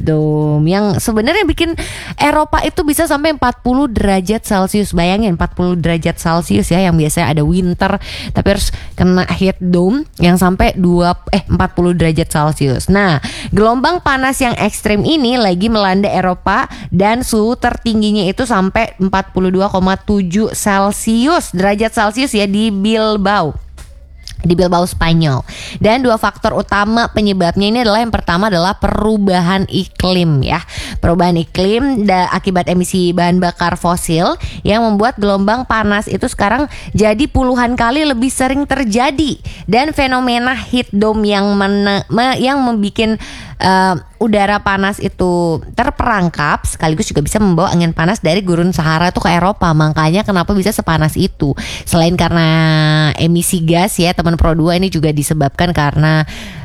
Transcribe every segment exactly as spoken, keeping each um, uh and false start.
dome yang sebenarnya bikin Eropa itu bisa sampai empat puluh derajat Celcius. Bayangin empat puluh derajat Celcius ya, yang biasanya ada winter tapi harus kena heat dome yang sampai dua eh empat puluh derajat Celcius. Nah, gelombang panas yang ekstrim ini lagi melanda Eropa dan suhu tertingginya itu sampai empat puluh dua koma tujuh Celcius derajat Celcius ya di Bilbao. Di Bilbao, Spanyol. Dan dua faktor utama penyebabnya ini adalah yang pertama adalah perubahan iklim ya. Perubahan iklim da, akibat emisi bahan bakar fosil yang membuat gelombang panas itu sekarang jadi puluhan kali lebih sering terjadi. Dan fenomena heat dome yang mene, me, yang membuat uh, udara panas itu terperangkap sekaligus juga bisa membawa angin panas dari gurun Sahara tuh ke Eropa. Makanya kenapa bisa sepanas itu. Selain karena emisi gas ya teman Pro dua, ini juga disebabkan karena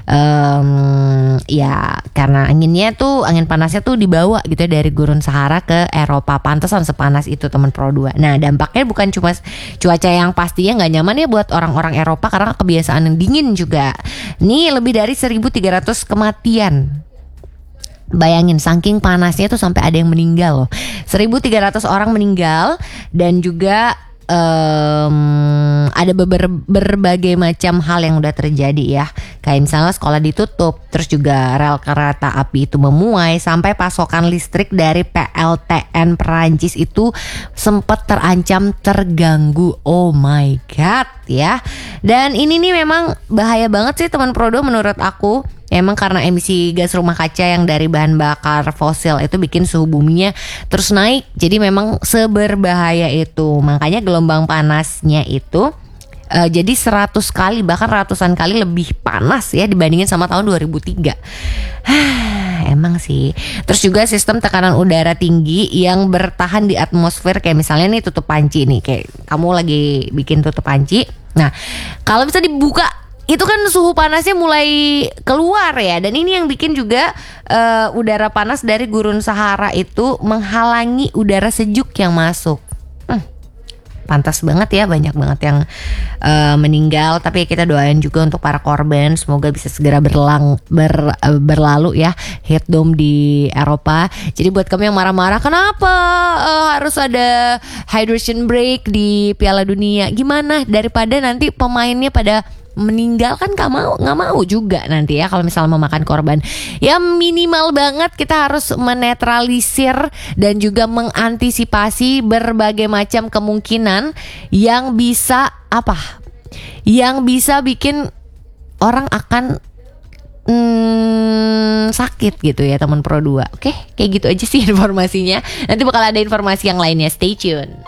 um, ya karena anginnya tuh angin panasnya tuh dibawa gitu ya dari gurun Sahara ke Eropa. Pantesan sepanas itu teman Pro dua. Nah, dampaknya bukan cuma cuaca yang pastinya nggak nyaman ya buat orang-orang Eropa karena kebiasaan yang dingin juga. Nih lebih dari seribu tiga ratus kematian. Bayangin saking panasnya tuh sampai ada yang meninggal loh. seribu tiga ratus orang meninggal. Dan juga um, ada ber- berbagai macam hal yang udah terjadi ya. Kayak misalnya sekolah ditutup, terus juga rel kereta api itu memuai, sampai pasokan listrik dari P L T N Perancis itu sempat terancam terganggu. Oh my god ya. Dan ini nih memang bahaya banget sih teman Pro dua menurut aku. Emang karena emisi gas rumah kaca yang dari bahan bakar fosil itu bikin suhu buminya terus naik. Jadi memang seberbahaya itu. Makanya gelombang panasnya itu uh, jadi seratus kali bahkan ratusan kali lebih panas ya dibandingin sama tahun dua ribu tiga. Emang sih. Terus juga sistem tekanan udara tinggi yang bertahan di atmosfer, kayak misalnya nih tutup panci nih, kayak kamu lagi bikin tutup panci. Nah, kalau bisa dibuka itu kan suhu panasnya mulai keluar ya. Dan ini yang bikin juga uh, udara panas dari gurun Sahara itu menghalangi udara sejuk yang masuk. hmm, Pantas banget ya, banyak banget yang uh, meninggal. Tapi kita doain juga untuk para korban, semoga bisa segera berlang ber, uh, berlalu ya heat dome di Eropa. Jadi buat kamu yang marah-marah kenapa uh, harus ada hydration break di Piala Dunia, gimana daripada nanti pemainnya pada meninggal, kan gak mau nggak mau juga nanti ya kalau misalnya memakan korban. Ya minimal banget kita harus menetralisir dan juga mengantisipasi berbagai macam kemungkinan yang bisa apa yang bisa bikin orang akan hmm, sakit gitu ya teman Pro dua. Oke, kayak gitu aja sih informasinya. Nanti bakal ada informasi yang lainnya, stay tune.